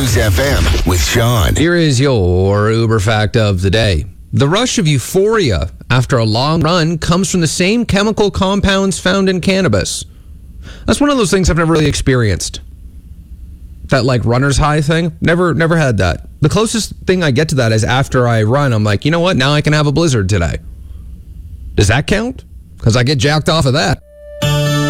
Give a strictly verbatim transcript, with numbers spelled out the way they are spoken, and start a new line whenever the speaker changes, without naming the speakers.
Cruise F M with Sean.
Here is your Uber fact of the day. The rush of euphoria after a long run comes from the same chemical compounds found in cannabis. That's one of those things I've never really experienced. That like runner's high thing. Never never had that. The closest thing I get to that is after I run, I'm like, you know what? Now I can have a blizzard today. Does that count? Because I get jacked off of that.